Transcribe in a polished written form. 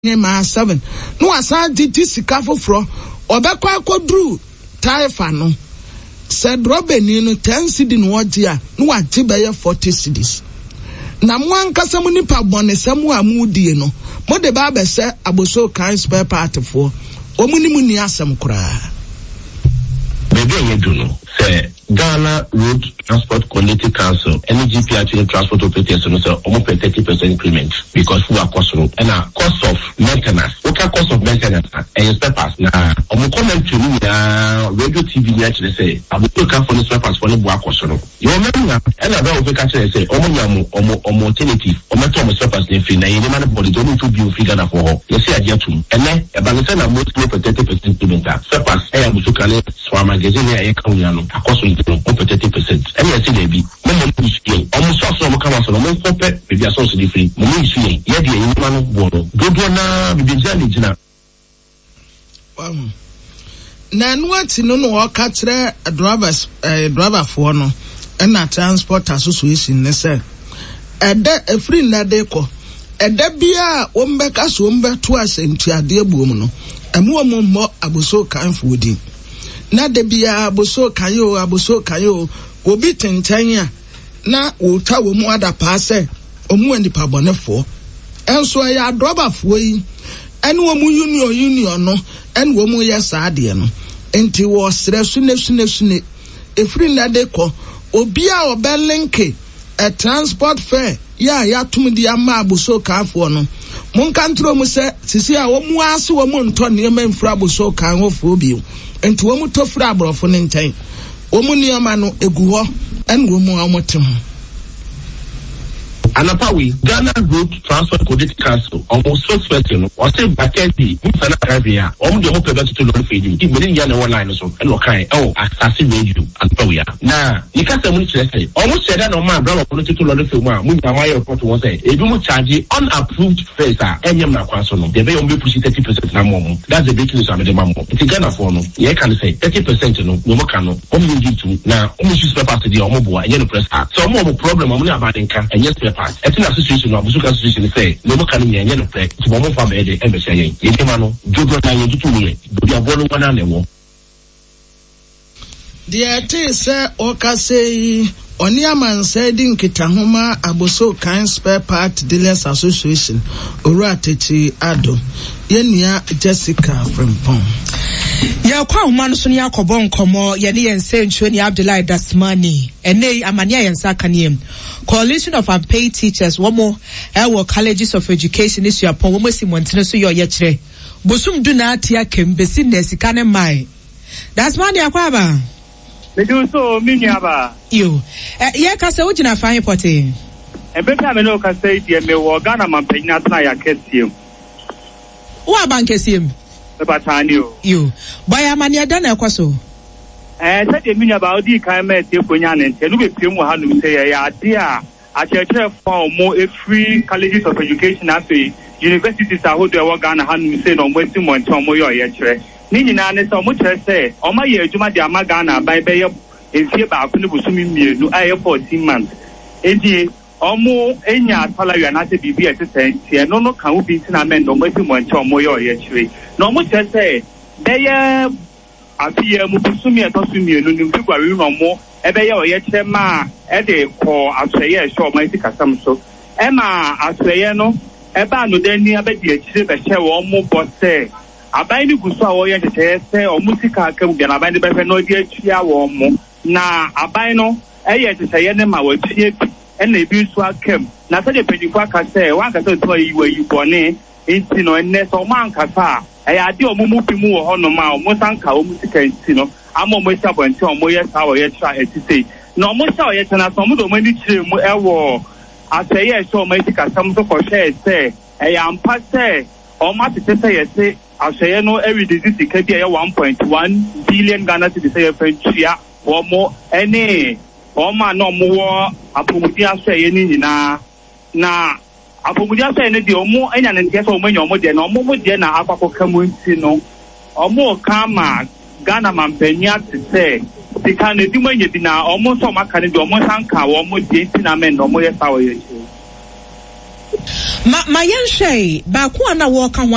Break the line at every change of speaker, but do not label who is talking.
ma 7 no asa diti sika foforo obekwa akodru taifa no said robeni no 10 cedi no wodi a no wagye be 40 cedis na mo ankasa mo nipa bone samu amudie no mo de ba be se aboso kan spare part for omuni ni asem kura
bebe yedu no say Ghana Road Transport Quality Council NGPRT Transport Operators no say almost 30% increment because we are cost and cost of maintenance. Okay, cost of maintenance and spare parts. Now, comment to me radio TV actually say I will come for the spare parts for the work cost. You remember and about we catch say alternative spare parts in free. Now you man body don't to be free Ghana for. You see I get to and then about the time most 30% increment. Spare parts I am to call it swam magazine I come cost 30%. And I say they be almost also come out from most maybe a source of free. Munisi, yet the man borrow. Good one now, be Jana.
Nan what no catch a driver for no and a transport association. They say a free Nadeko a debia Umbekas Umber twice into a dear woman, and more abuso kind fooding. Na debia abuso kayo obi tentanya na wota wo mu ada paase omu anipa bonefo enso ya drobafo yi ene wo mu union no ene wo mu yesa de no enti wo sere sune efri na de ko obi a obelinke a transport fare ya tum di ama abuso kafo no monka ntro mu se sisi a wo mu ase wo mu nto ne ma mfra abuso kan ho fo bi enti wo mu tofra abrofo ne ntan wo mu nioma no egu ho en wo mu amotem
Anapawi Ghana Road Transport Quality Council almost first person or say Bakenti Mfana Arabia the hope to loan feeding in million yana one line or so and okay assassin radio and Pawia na you can't say almost said that no man brother political loan for one Mumbai report was say a do charge unapproved face and yamna kwasono they may only push 30% na mom that's the business of the mammo it's Ghana for no you can say 30% no more can no only give to now only should spare part of the omobo and press so more problem only about income and yes it's an association of Busuka Association say no more can be no play to one from the embassy. Yemano, Jogo na yetu me, do ya bolo wana newo.
The ate say oka say Oniaman said in Kitahoma Aboso Kind Spare Part Dealers Association Oratechi Ado Yenia Jessica from Pong.
Ya kwa umanu suni ya kobon komo yani yense nchweni Abdullahi Dasmani ene amania yensa kaniem Coalition of Unpaid Teachers wamo ewo Colleges of Education isu ya pon wamo si mwantine su yo yechire bosum du na ati ya kembesi nesikane mai Dasmani ya kwa ba
Medu so mini aba
yo ye kase ujina fanyi pote
Ebeka ameno kase iti eme wo Ghana mampenya atana ya kesiem
Uwa bankesiem
Batanio.
You. Baya mania dana kwaso.
Said the minya about the Kaimet Yapunyan and Telugu Pimu Hanu say, dear, a church for more free colleges of education at the universities are who they were Ghana Hanu say on Western Montomo Yatre. Nina so much I say, on my year, Juma Ghana by Bay in Fiba Punubusumi, no I 14 months. Omo enya salary anate bibi atete no kan wo bi tina men no mati mo nche omo yo ye chire no mo chese beye afia mu busumi etosumi no nimfi gware no mo ebeye o ye chire ma e de ko aseye sho ma iti kasam so e ma aseye no e ba no dani abedi achire be che wo mo bose abai ni guso a wo ye chese o musika akam bia na abai ni be fe no di atua wo mo na abai no e ye chese ne ma wo tie and they build to a camp. Now, the Pediqua say, one can tell you where you born in, and Ness or Mancasa. I do Mumu on the mouth, Mosanka, Musica, I'm almost up until Moya Tower yet try to say. No more so yet, and I saw many children. I say, yes, so make a some for share, say, I am past say, or much to say, I say, no, every disease can be 1.1 billion Ghana to the say French or more, any. Oma no more apumudia say any na apumudia say any the omo enya ne ntia so omo nya omo de na omo de na akwakọ kamunti no omo kama Ghana mampenya te say the kan di manya di na omo so maka ne de omo sanka omo de ntina men no omo ye sawo ye
ma yen hwe ba ko ana wo ka